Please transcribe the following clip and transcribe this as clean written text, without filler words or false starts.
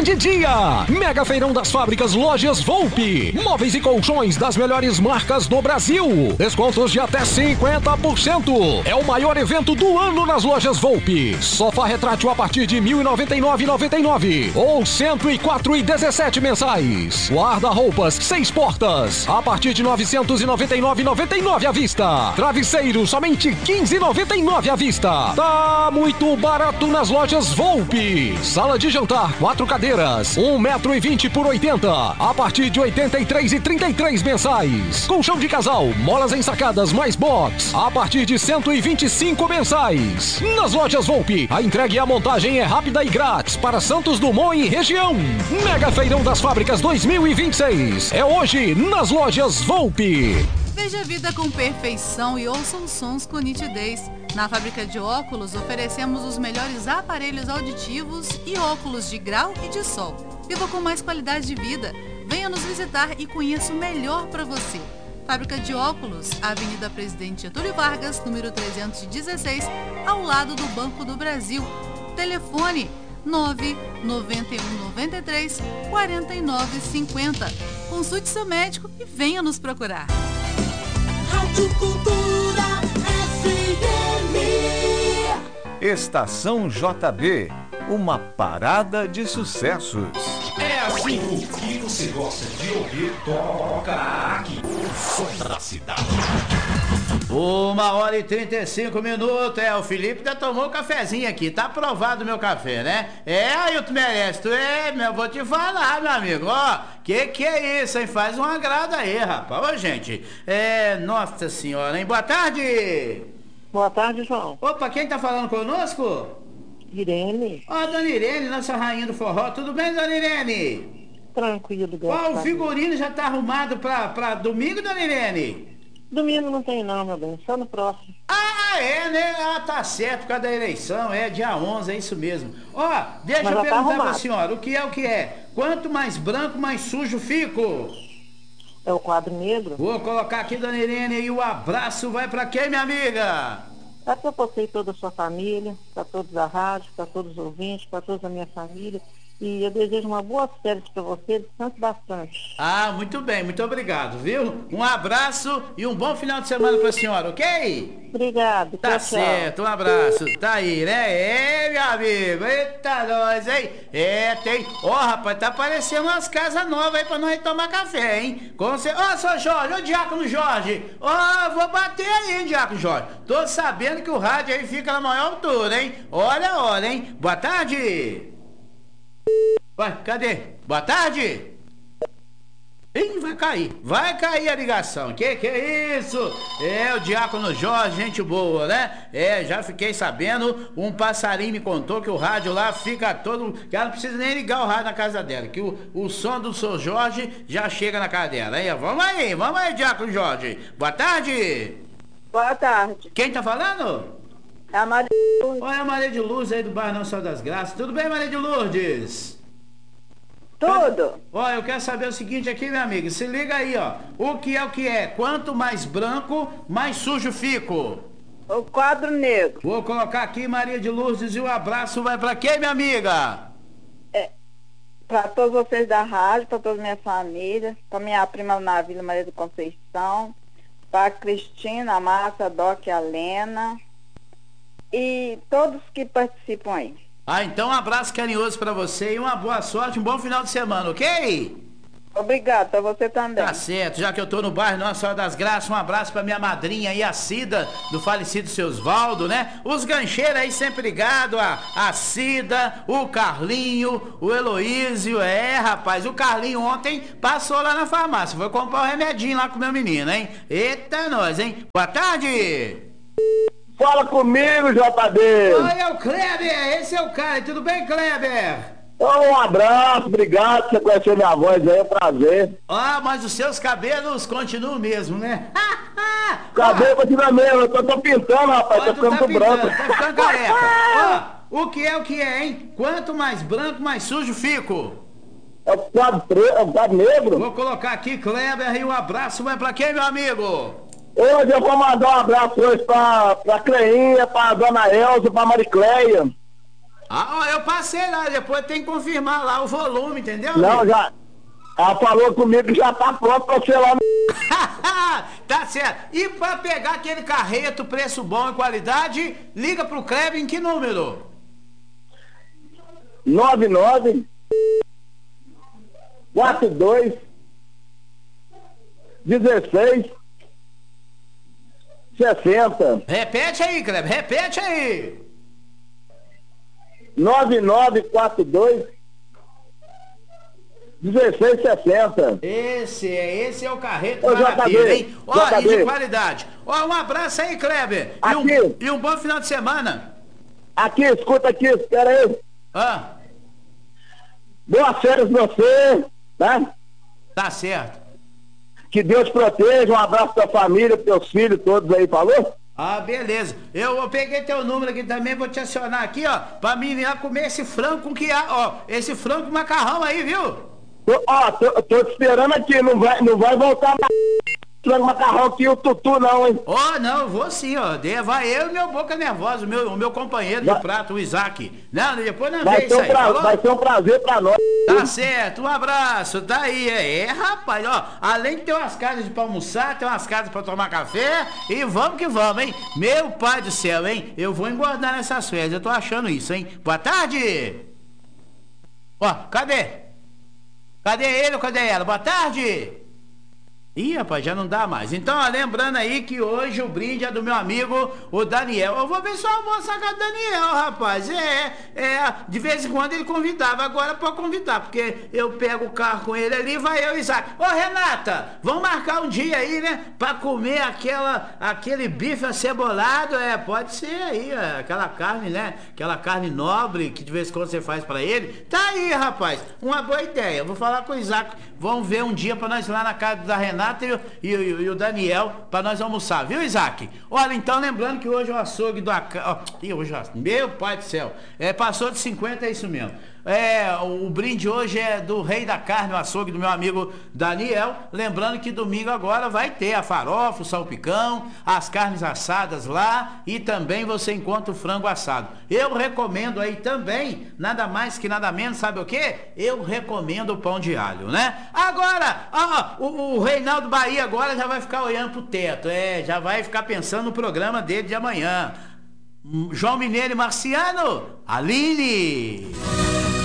grande dia. Mega Feirão das Fábricas Lojas Volpi. Móveis e colchões das melhores marcas do Brasil. Descontos de até 50%. É o maior evento do ano nas Lojas Volpi. Sofá retrátil a partir de R$ 1.099,99 ou R$ 104,17 mensais. Guarda-roupas 6 portas a partir de R$ 999,99 à vista. Travesseiro somente R$ 15,99 à vista. Tá muito barato nas Lojas Volpi. Sala de jantar 4 cadeiras 1,20 m por 80 a partir de R$ 83,33 mensais. Colchão de casal molas ensacadas mais box a partir de R$ 125 mensais. Nas Lojas Volpi, a entrega e a montagem é rápida e grátis para Santos Dumont e região. Mega Feirão das Fábricas 2026 é hoje nas Lojas Volpi. Veja a vida com perfeição e ouça os sons com nitidez. Na Fábrica de Óculos oferecemos os melhores aparelhos auditivos e óculos de grau e de sol. Viva com mais qualidade de vida. Venha nos visitar e conheça o melhor para você. Fábrica de Óculos, Avenida Presidente Getúlio Vargas, número 316, ao lado do Banco do Brasil. Telefone 99193-4950. Consulte seu médico e venha nos procurar. Rádio Cultura FM. Estação JB, uma parada de sucessos. É assim, o que você gosta de ouvir, toca aqui. O som da cidade. 1h35. O Felipe ainda tomou um cafezinho aqui. Tá aprovado o meu café, né? Ailton Merece, eu vou te falar, meu amigo. Ó, que é isso, hein? Faz um agrado aí, rapaz. Ô, gente, nossa senhora, hein? Boa tarde. Boa tarde, João. Opa, quem tá falando conosco? Irene. Ó, dona Irene, nossa rainha do forró. Tudo bem, dona Irene? Tranquilo, Ó, o figurino já tá arrumado pra domingo, dona Irene? Domingo não tem não, meu bem, só no próximo. Né? Tá certo, por causa da eleição, dia 11, é isso mesmo. Ó, deixa eu perguntar pra senhora, o que é? Quanto mais branco, mais sujo fico? É o quadro negro. Vou colocar aqui, dona Irene, e o abraço vai pra quem, minha amiga? É pra você e toda a sua família, pra todos da rádio, pra todos os ouvintes, pra toda a minha família. E eu desejo uma boa férias para você, descanse bastante. Muito bem, muito obrigado, viu? Um abraço e um bom final de semana para a senhora, ok? Obrigado. Tá certo, um abraço. Tá aí, né? Meu amigo, eita nós, hein? Tem... rapaz, tá aparecendo umas casas novas aí para nós tomar café, hein? Seu Jorge, ô Diácono Jorge, vou bater aí, hein, Diácono Jorge. Tô sabendo que o rádio aí fica na maior altura, hein? Olha, hein? Boa tarde. Vai, cadê? Boa tarde. Ih, vai cair a ligação. Que é isso? O Diácono Jorge, gente boa, né? Já fiquei sabendo, um passarinho me contou que o rádio lá fica todo... que ela não precisa nem ligar o rádio na casa dela, que o som do seu Jorge já chega na casa dela, hein? Vamos aí, Diácono Jorge. Boa tarde. Boa tarde. Quem tá falando? É a Maria de Lourdes. Olha a Maria de Lourdes aí do bairro Nossa Senhora das Graças. Tudo bem, Maria de Lourdes? Tudo. Eu quero saber o seguinte aqui, minha amiga. Se liga aí, ó. O que é? Quanto mais branco, mais sujo fico. O quadro negro. Vou colocar aqui, Maria de Lourdes, e o abraço vai pra quem, minha amiga? Pra todos vocês da rádio, pra toda a minha família, pra minha prima na Vila Maria do Conceição, pra Cristina, a Márcia, a Doc, a Lena e todos que participam aí. Então um abraço carinhoso pra você e uma boa sorte, um bom final de semana, ok? Obrigado, pra você também. Tá certo, já que eu tô no bairro Nossa Senhora das Graças, um abraço pra minha madrinha aí, a Cida, do falecido seu Osvaldo, né? Os gancheiros aí sempre ligados, a Cida, o Carlinho, o Heloísio, rapaz, o Carlinho ontem passou lá na farmácia, foi comprar um remedinho lá com o meu menino, hein? Eita nós, hein? Boa tarde! Fala comigo, JB! Oi, é o Kleber, esse é o cara, tudo bem, Kleber? Um abraço, obrigado por você conhecer minha voz aí, é um prazer. Mas os seus cabelos continuam mesmo, né? Cabelo continua mesmo, eu tô pintando, rapaz, tô ficando branco. Tá ficando careca. O que é, hein? Quanto mais branco, mais sujo fico. É o quadro negro? Vou colocar aqui, Kleber, e um abraço vai pra quem, meu amigo? Hoje eu vou mandar um abraço hoje pra Cleinha, pra dona Elza, pra Maricleia. Ah, eu passei lá, depois tem que confirmar lá o volume, entendeu? Não, amigo? já. Ela falou comigo que já tá pronto pra você lá no... Tá certo. E pra pegar aquele carreto, preço bom e qualidade, liga pro Kleber em que número? 99 42 16 60. Repete aí, Kleber, repete aí. 9942 1660. Esse é o carreto Ô, maravilha, JB, hein? Ó, e de JB. qualidade. Ó, um abraço aí, Kleber. Aqui. E um bom final de semana. Aqui, escuta aqui, espera aí. Ah, Boas férias pra você, né? tá certo. Que Deus proteja, um abraço pra família, pros teus filhos todos aí, falou? Ah, beleza. Eu peguei teu número aqui também, vou te acionar aqui, ó, pra mim ir lá comer esse frango com quiabo, ó, esse frango com macarrão aí, viu? Tô te esperando aqui, não vai voltar mais frango macarrão aqui o Tutu não, hein? Ó, não, eu vou sim, ó. Vai eu e meu boca nervosa, o meu companheiro de prato, o Isaac. Não, depois não vê isso aí, falou? Vai ser um prazer pra nós. Tá certo, um abraço, tá aí, rapaz, ó, além de ter umas casas pra almoçar, tem umas casas pra tomar café, e vamos que vamos, hein? Meu pai do céu, hein? Eu vou engordar nessas férias, eu tô achando isso, hein? Boa tarde! Ó, cadê? Cadê ele ou cadê ela? Boa tarde! Ih, rapaz, já não dá mais. Então, ó, lembrando aí que hoje o brinde é do meu amigo, o Daniel. Eu vou ver se eu almoço com o Daniel, rapaz. De vez em quando ele convidava, agora pode convidar, porque eu pego o carro com ele ali e vai eu e Isaac. Ô, Renata, vamos marcar um dia aí, né, pra comer aquele bife acebolado, pode ser aí, aquela carne, né, aquela carne nobre que de vez em quando você faz pra ele. Tá aí, rapaz, uma boa ideia. Eu vou falar com o Isaac, vamos ver um dia pra nós ir lá na casa da Renata e o Daniel para nós almoçar, viu, Isaac? Olha, então lembrando que hoje o açougue do meu pai do céu, passou de 50, é isso mesmo. O brinde hoje é do Rei da Carne, o açougue do meu amigo Daniel. Lembrando que domingo agora vai ter a farofa, o salpicão, as carnes assadas lá e também você encontra o frango assado. Eu recomendo aí também, nada mais que nada menos, sabe o que? Eu recomendo o pão de alho, né? Agora, o Reinaldo Bahia agora já vai ficar olhando pro teto, já vai ficar pensando no programa dele de amanhã. João Mineiro e Marciano, Aline.